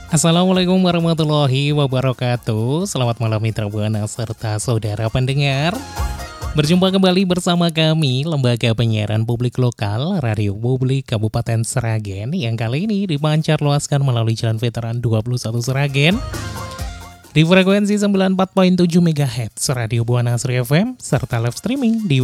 Assalamualaikum warahmatullahi wabarakatuh. Selamat malam mitra Buana serta saudara pendengar. Berjumpa kembali bersama kami Lembaga Penyiaran Publik Lokal Radio Publik Kabupaten Sragen, yang kali ini dipancar luaskan melalui Jalan Veteran 21 Sragen di frekuensi 94.7 MHz Radio Buana Sri FM serta live streaming di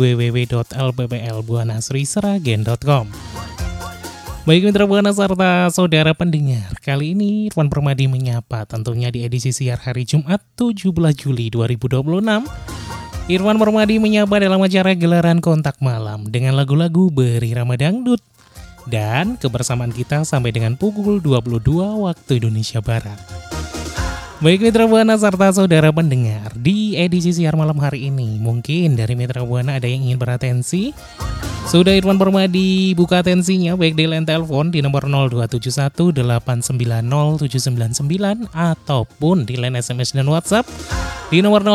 www.lpplbuanasrisragen.com. Baik mitra Buana serta saudara pendengar, kali ini Irfan Permadi menyapa tentunya di edisi siar hari Jumat 17 Juli 2026. Irfan Permadi menyapa dalam acara gelaran kontak malam dengan lagu-lagu berirama dangdut. Dan kebersamaan kita sampai dengan pukul 22 waktu Indonesia Barat. Baik mitra Buana serta saudara pendengar, di edisi siar malam hari ini mungkin dari mitra Buana ada yang ingin beratensi. Sudah Irfan Permadi buka atensinya baik di line telepon di nomor 02718907999 ataupun di line SMS dan WhatsApp di nomor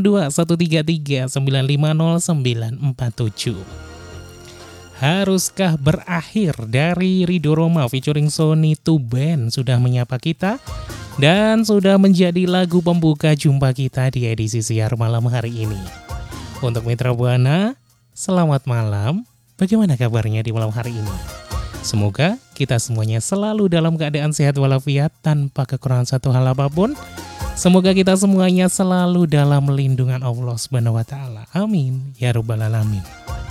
082133950947. Haruskah berakhir dari Ridho Roma featuring Sony Tuben sudah menyapa kita dan sudah menjadi lagu pembuka jumpa kita di edisi siar malam hari ini. Untuk mitra Buana, selamat malam. Bagaimana kabarnya di malam hari ini? Semoga kita semuanya selalu dalam keadaan sehat walafiat tanpa kekurangan satu hal apapun. Semoga kita semuanya selalu dalam lindungan Allah Subhanahu wa taala. Amin ya rabbal alamin.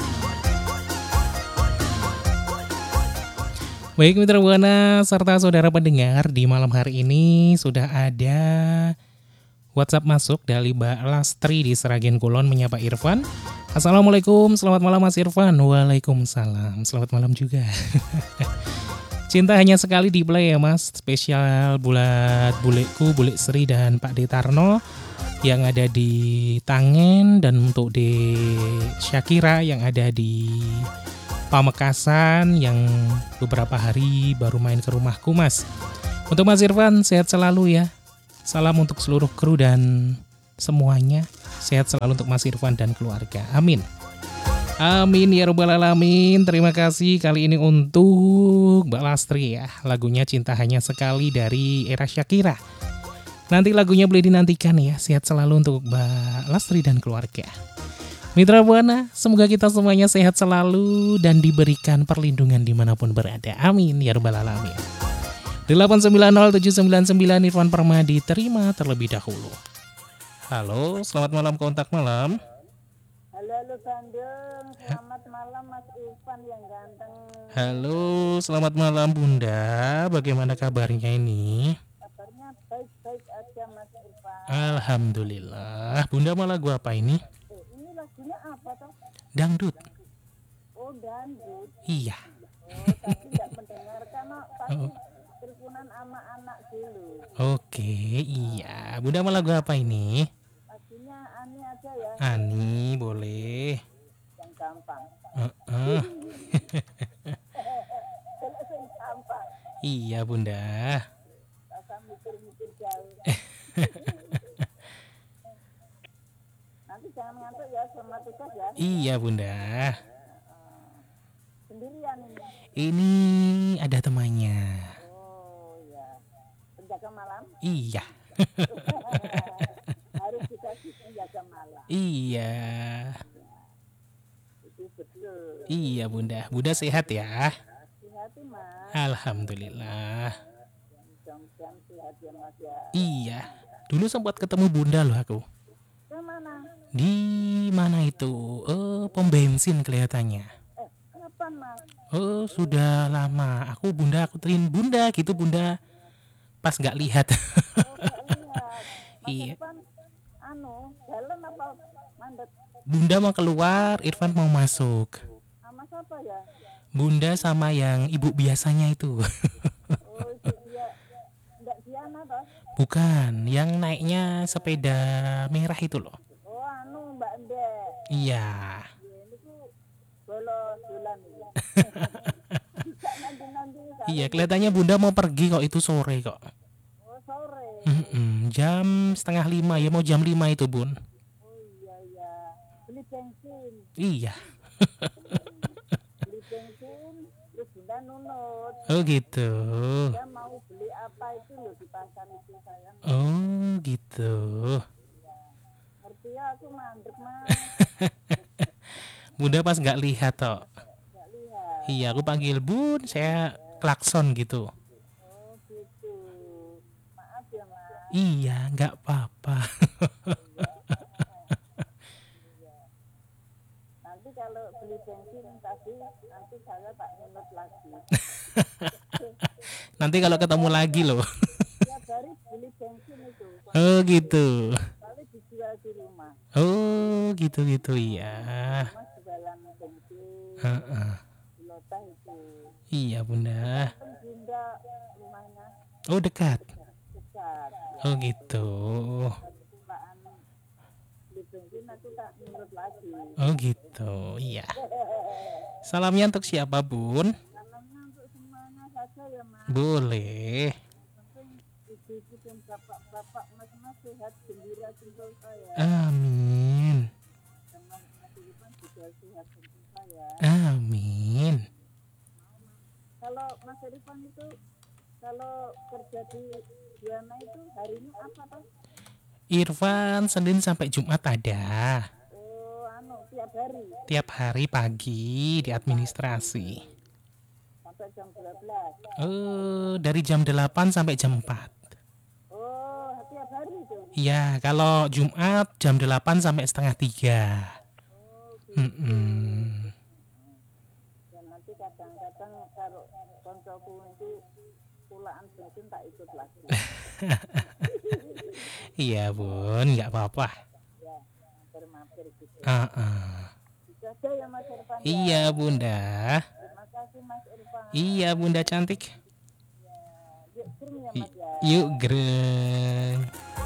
Baik mitra Buana serta saudara pendengar, di malam hari ini sudah ada WhatsApp masuk dari Mbak Lastri di Sragen Kulon menyapa Irfan. Assalamualaikum, selamat malam Mas Irfan. Waalaikumsalam, selamat malam juga. Cinta hanya sekali di play ya Mas. Spesial buat buleku, Bule Sri dan Pak Detarno yang ada di Tangen, dan untuk di Syakira yang ada di Pamekasan yang beberapa hari baru main ke rumahku Mas. Untuk Mas Irfan, sehat selalu ya. Salam untuk seluruh kru dan semuanya. Sehat selalu untuk Mas Irfan dan keluarga. Amin. Amin ya rabbal alamin. Terima kasih kali ini untuk Mbak Lastri ya. Lagunya Cinta Hanya Sekali dari era Syakira. Nanti lagunya boleh dinantikan ya. Sehat selalu untuk Mbak Lastri dan keluarga. Mitra Buana, semoga kita semuanya sehat selalu dan diberikan perlindungan dimanapun berada. Amin ya rabbal alamin. 8907999 Irfan Permadi terima terlebih dahulu. Halo, selamat malam kontak malam. Halo Bandung, selamat malam Mas Irfan yang ganteng. Halo, selamat malam Bunda. Bagaimana kabarnya ini? Kabarnya baik-baik aja Mas Irfan. Alhamdulillah. Bunda mau lagu apa ini? Ini lagunya apa toh? Dangdut. Oh dangdut. Iya. Oh tapi nggak mendengar karena pasti teleponan sama anak dulu. Oke, iya. Bunda mau lagu apa ini? Lagunya Ani aja ya. Ani, boleh. Yang gampang. Yang gampang. Iya Bunda. Rasa mikir-mikir jauh. Nanti jangan ngantuk ya, selamat tugas ya. Iya Bunda. Sendirian ini. Ini ada temannya. Oh ya, penjaga malam. Iya. Harus dikasih penjaga malam. Iya. Itu betul. Iya Bunda. Bunda sehat ya? Hati-hati Mas. Alhamdulillah. Mudah-mudahan sehat ya Mas ya. Iya. Dulu sempat ketemu Bunda loh aku. Ke mana? Di mana itu? Pom bensin kelihatannya. Kapan Mas? Sudah lama. Aku terin Bunda gitu Bunda. Pas nggak lihat. Nggak lihat. Mas Iya. Irfan, jalan apa mandat? Bunda mau keluar, Irfan mau masuk. Sama siapa ya? Bunda sama yang ibu biasanya itu. Oh itu dia, enggak Diana toh? Bukan, yang naiknya sepeda merah itu loh. Oh Mbak Ndek. Iya. Ini tuh bolos bulan ini. Bisa nanti. Iya, kelihatannya Bunda mau pergi kok, itu sore kok. Oh sore. Jam 4:30 ya, mau jam 5 itu Bun. Oh iya. Beli bensin. Iya. Beli bensin, terus Bunda nunut. Oh gitu. Dia mau beli apa? apa itu loh di pasar itu sayang. Oh gitu. Ngerti ya aku mandek mas, Bunda pas nggak lihat toh. nggak lihat. Iya, aku panggil Bun, saya klakson gitu. Oh gitu. Maaf ya mas. Iya, nggak apa-apa. Nanti kalau beli bensin tadi nanti saya tak nyemot lagi. Nanti kalau ketemu lagi loh. Tiap hari beli bensin itu. Oh gitu. Kali dijual di rumah. Oh gitu iya. Mas jualan bensin, Heeh. di Lotah itu. Iya Bunda. Kan Bunda rumahnya Oh dekat. dekat. Oh gitu. Pulaan beli bensin aku tak nyemot lagi. Oh gitu. Iya. Salamnya untuk siapa Bun? Salamnya untuk semuanya saja ya mas. Boleh. Penting ibu-ibu dan bapak-bapak mas-mas sehat gembira kumpul saya. Amin. Dan mas Irfan juga sehat kumpul saya. Amin. Kalau Mas Irfan itu kalau kerja di Diana itu harinya apa toh? Irfan Senin sampai Jumat ada. Oh, tiap hari Tiap hari pagi di administrasi. sampai jam 12. Dari jam 8 sampai jam 4. Oh, tiap hari itu. Iya, kalau Jumat jam 8 sampai setengah 3. Oh, gitu. Dan nanti kadang-kadang kalau koncoku itu pulaan bensin tak ikut lagi. Iya Bun, nggak apa-apa. Ya, mampir-mampir gitu. Bisa aja ya Mas Irfan. Iya Bunda. Terima kasih Mas Irfan. Iya Bunda cantik. Yuk, kirim ya Mas ya. Yuk greng.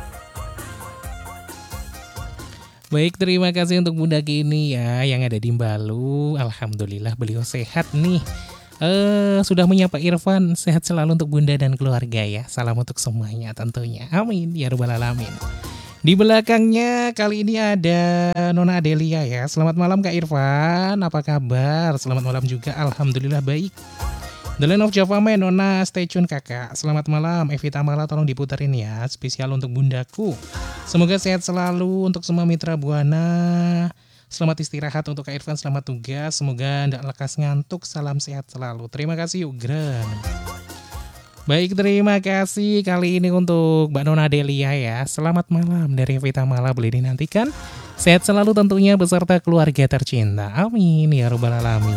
Baik, terima kasih untuk Bunda Kini ya yang ada di Mbalu. Alhamdulillah beliau sehat nih. Sudah menyapa Irfan, sehat selalu untuk Bunda dan keluarga ya. Salam untuk semuanya tentunya. Amin ya rabbal alamin. Di belakangnya kali ini ada Nona Adelia ya. Selamat malam Kak Irfan, apa kabar? Selamat malam juga, alhamdulillah baik. The Land of Java Man, Nona stay tune kakak. Selamat malam, Evita Mala tolong diputerin ya. Spesial untuk bundaku. Semoga sehat selalu untuk semua mitra Buana. Selamat istirahat untuk Kak Irfan, selamat tugas. Semoga tidak lekas ngantuk, salam sehat selalu. Terima kasih Ugran. Baik, terima kasih kali ini untuk Mbak Nona Delia ya. Selamat malam dari Evita Mala, boleh dinantikan. Sehat selalu tentunya beserta keluarga tercinta. Amin ya rabbal alamin.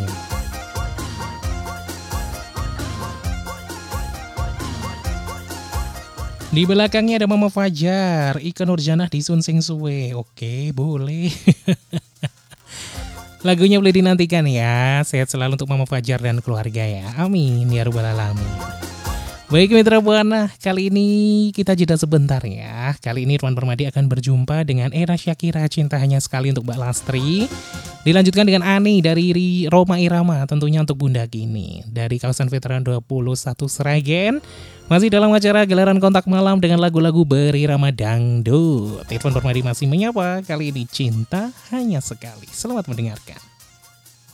Di belakangnya ada Mama Fajar, Ika Nurjanah di Sunsing Suwe. Oke, boleh. Lagunya boleh dinantikan ya. Sehat selalu untuk Mama Fajar dan keluarga ya. Amin ya rabbal alamin. Baik mitra Buana, kali ini kita jeda sebentar ya. Kali ini Irfan Permadi akan berjumpa dengan Era Syakira, Cinta Hanya Sekali untuk Mbak Lastri. Dilanjutkan dengan Ani dari Roma Irama, tentunya untuk Bunda Kini. Dari kawasan Veteran 21 Sragen. Masih dalam acara gelaran kontak malam dengan lagu-lagu berirama dangdut. Irfan Permadi masih menyapa, kali ini Cinta Hanya Sekali. Selamat mendengarkan.